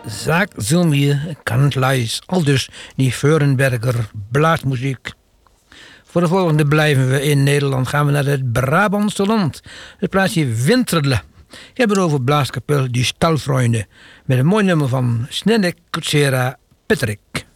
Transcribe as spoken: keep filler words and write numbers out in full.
Zaak zoom je kan het luis. Al dus die Veurenberger blaasmuziek. Voor de volgende blijven we in Nederland. Gaan we naar het Brabantse land. Het plaatsje Winterle. Ik heb het over blaaskapel Die Stalfreunde. Met een mooi nummer van Snelle Kutsera Patrick.